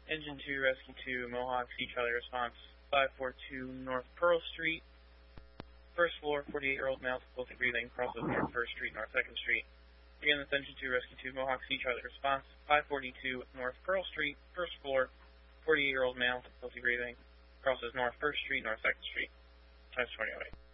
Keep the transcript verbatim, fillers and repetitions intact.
Engine two, Rescue two, Mohawk, Sea Charlie response, five four two North Pearl Street. First floor, forty-eight-year-old male, difficulty breathing, crosses North first Street, North second Street. Again, this Engine two, Rescue two, Mohawk, Sea Charlie response, five forty-two North Pearl Street, first floor, forty-eight-year-old male, difficulty breathing, crosses North first Street, North second Street. Times twenty oh eight.